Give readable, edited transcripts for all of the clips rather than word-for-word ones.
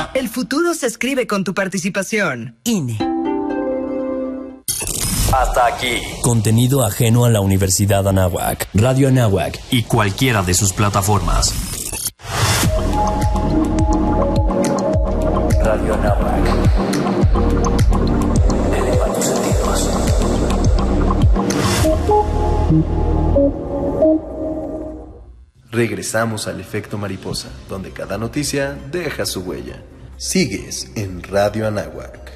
El futuro se escribe con tu participación. INE. Hasta aquí. Contenido ajeno a la Universidad Anáhuac, Radio Anáhuac y cualquiera de sus plataformas. Radio Anáhuac. Eleva tus sentidos. Regresamos al efecto mariposa, donde cada noticia deja su huella. Sigues en Radio Anáhuac.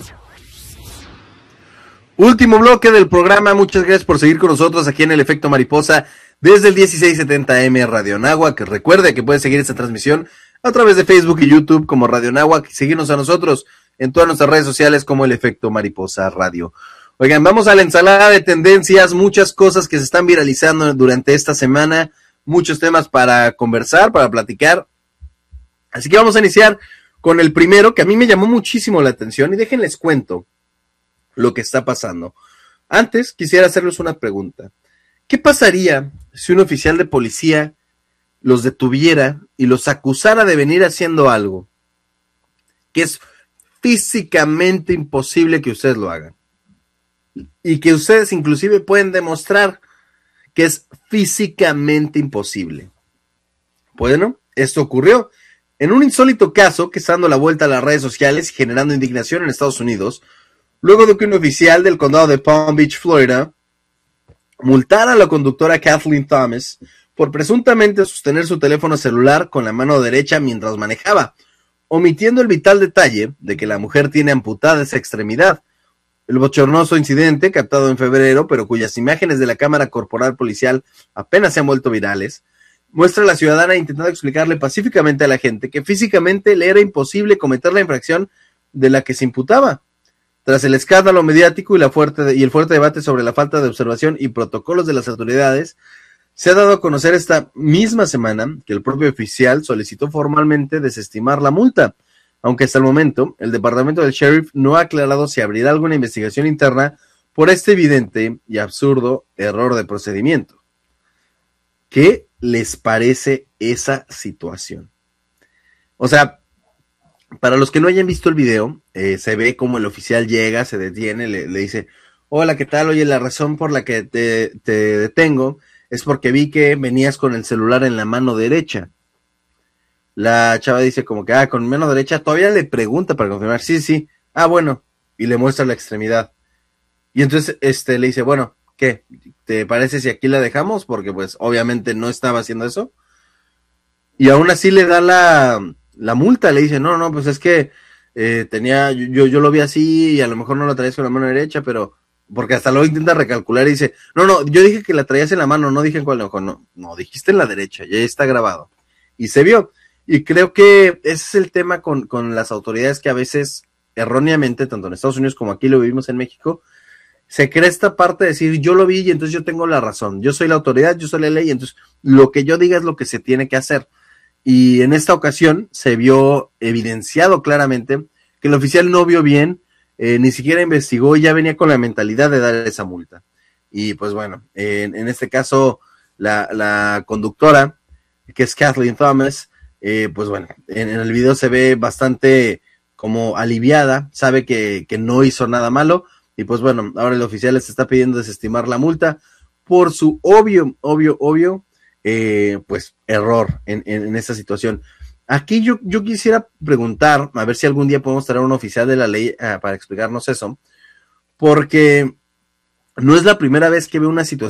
Último bloque del programa, muchas gracias por seguir con nosotros aquí en el efecto mariposa desde el 1670M Radio Anáhuac. Recuerde que puede seguir esta transmisión a través de Facebook y YouTube como Radio Anáhuac y seguirnos a nosotros en todas nuestras redes sociales como el efecto mariposa radio. Oigan, vamos a la ensalada de tendencias, muchas cosas que se están viralizando durante esta semana, muchos temas para conversar, para platicar. Así que vamos a iniciar con el primero que a mí me llamó muchísimo la atención y déjenles cuento lo que está pasando. Antes quisiera hacerles una pregunta. ¿Qué pasaría si un oficial de policía los detuviera y los acusara de venir haciendo algo que es físicamente imposible que ustedes lo hagan? Y que ustedes inclusive pueden demostrar que es físicamente imposible. Bueno, esto ocurrió en un insólito caso que está dando la vuelta a las redes sociales y generando indignación en Estados Unidos, luego de que un oficial del condado de Palm Beach, Florida, multara a la conductora Kathleen Thomas por presuntamente sostener su teléfono celular con la mano derecha mientras manejaba, omitiendo el vital detalle de que la mujer tiene amputada esa extremidad. El bochornoso incidente, captado en febrero, pero cuyas imágenes de la cámara corporal policial apenas se han vuelto virales, muestra a la ciudadana intentando explicarle pacíficamente a la gente que físicamente le era imposible cometer la infracción de la que se imputaba. Tras el escándalo mediático y el fuerte debate sobre la falta de observación y protocolos de las autoridades, se ha dado a conocer esta misma semana que el propio oficial solicitó formalmente desestimar la multa, aunque hasta el momento el departamento del sheriff no ha aclarado si abrirá alguna investigación interna por este evidente y absurdo error de procedimiento. ¿Qué les parece esa situación? O sea, para los que no hayan visto el video, se ve como el oficial llega, se detiene, le dice, hola, ¿qué tal? Oye, la razón por la que te detengo es porque vi que venías con el celular en la mano derecha. La chava dice como que, con mano derecha, todavía le pregunta para confirmar, sí, bueno, y le muestra la extremidad. Y entonces le dice, bueno, ¿qué? ¿Te parece si aquí la dejamos? Porque pues obviamente no estaba haciendo eso. Y aún así le da la multa, le dice, no, pues es que yo lo vi así y a lo mejor no la traías con la mano derecha, pero, porque hasta luego intenta recalcular y dice, no, yo dije que la traías en la mano, no dije en cuál ojo, no, dijiste en la derecha, ya está grabado. Y se vio. Y creo que ese es el tema con las autoridades que a veces, erróneamente, tanto en Estados Unidos como aquí lo vivimos en México, se crea esta parte de decir, yo lo vi y entonces yo tengo la razón, yo soy la autoridad, yo soy la ley, entonces lo que yo diga es lo que se tiene que hacer. Y en esta ocasión se vio evidenciado claramente que el oficial no vio bien, ni siquiera investigó y ya venía con la mentalidad de dar esa multa. Y pues bueno, en este caso la conductora, que es Kathleen Thomas, pues bueno, en el video se ve bastante como aliviada, sabe que no hizo nada malo y pues bueno, ahora el oficial les está pidiendo desestimar la multa por su obvio pues error en esta situación. Aquí yo quisiera preguntar, a ver si algún día podemos traer a un oficial de la ley para explicarnos eso, porque no es la primera vez que veo una situación